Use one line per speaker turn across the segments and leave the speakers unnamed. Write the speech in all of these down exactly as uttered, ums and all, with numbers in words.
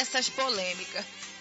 essas polêmicas.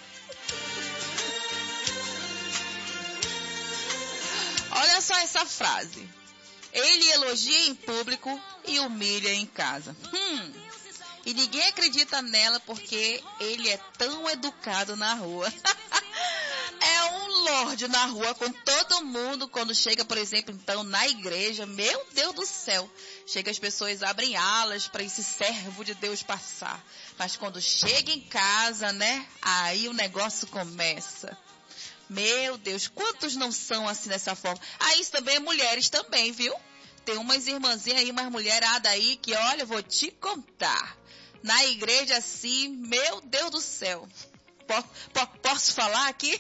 Olha só essa frase. Ele elogia em público e humilha em casa. Hum, e ninguém acredita nela porque ele é tão educado na rua. É um lorde na rua com todo mundo. Quando chega, por exemplo, então, na igreja, meu Deus do céu. Chega, as pessoas abrem alas para esse servo de Deus passar. Mas quando chega em casa, né, aí o negócio começa. Meu Deus, quantos não são assim dessa forma? Ah, isso também é mulheres também, viu? Tem umas irmãzinhas aí, umas mulheradas aí que, olha, eu vou te contar. Na igreja assim, meu Deus do céu. Posso, posso falar aqui?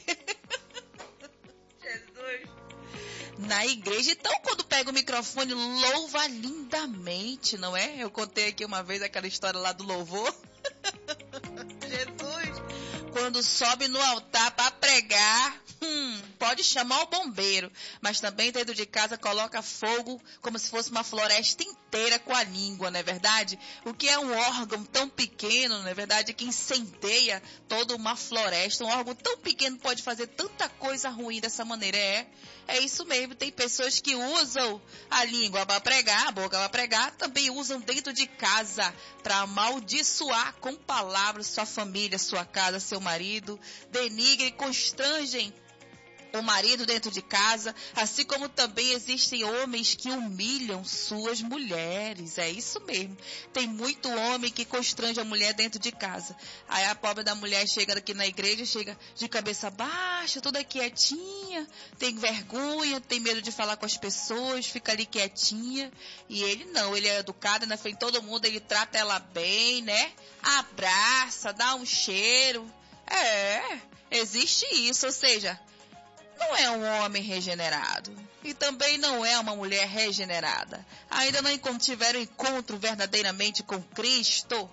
Jesus. Na igreja, então, quando pega o microfone, louva lindamente, não é? Eu contei aqui uma vez aquela história lá do louvor. Jesus. Quando sobe no altar para pregar, hum, pode chamar o bombeiro, mas também dentro de casa coloca fogo como se fosse uma floresta inteira com a língua, não é verdade? O que é um órgão tão pequeno, não é verdade, que incendeia toda uma floresta. Um órgão tão pequeno pode fazer tanta coisa ruim dessa maneira. É, é isso mesmo. Tem pessoas que usam a língua para pregar, a boca para pregar, também usam dentro de casa para amaldiçoar com palavras sua família, sua casa, seu marido, denigrem, constrangem o marido dentro de casa, assim como também existem homens que humilham suas mulheres. É isso mesmo. Tem muito homem que constrange a mulher dentro de casa. Aí a pobre da mulher chega aqui na igreja, chega de cabeça baixa, toda quietinha, tem vergonha, tem medo de falar com as pessoas, fica ali quietinha. E ele não, ele é educado na frente de todo mundo, ele trata ela bem, né? Abraça, dá um cheiro. É, existe isso, ou seja, não é um homem regenerado e também não é uma mulher regenerada. Ainda não tiveram encontro verdadeiramente com Cristo.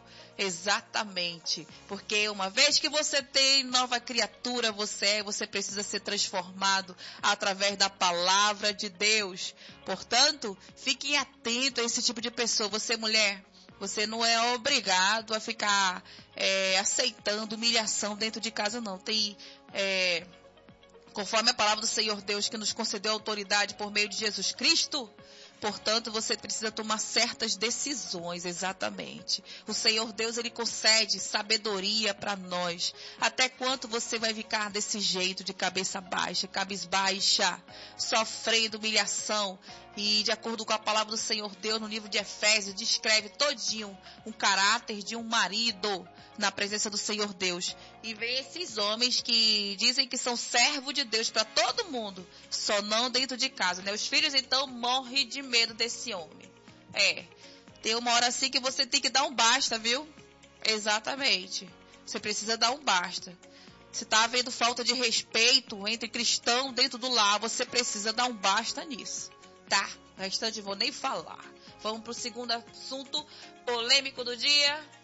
Exatamente. Porque uma vez que você tem nova criatura, você é, você precisa ser transformado através da palavra de Deus. Portanto, fiquem atentos a esse tipo de pessoa. Você, mulher, você não é obrigado a ficar é, aceitando humilhação dentro de casa, não. Tem... É, Conforme a palavra do Senhor Deus que nos concedeu autoridade por meio de Jesus Cristo, portanto, você precisa tomar certas decisões, exatamente. O Senhor Deus, Ele concede sabedoria para nós. Até quanto você vai ficar desse jeito, de cabeça baixa, cabisbaixa, sofrendo humilhação? E de acordo com a palavra do Senhor Deus, no livro de Efésios, descreve todinho um caráter de um marido na presença do Senhor Deus. E vem esses homens que dizem que são servos de Deus para todo mundo, só não dentro de casa, né? Os filhos, então, morrem de medo desse homem. É, tem uma hora assim que você tem que dar um basta, viu? Exatamente. Você precisa dar um basta. Se está havendo falta de respeito entre cristãos dentro do lar, você precisa dar um basta nisso. Tá? O restante eu vou nem falar. Vamos para o segundo assunto polêmico do dia.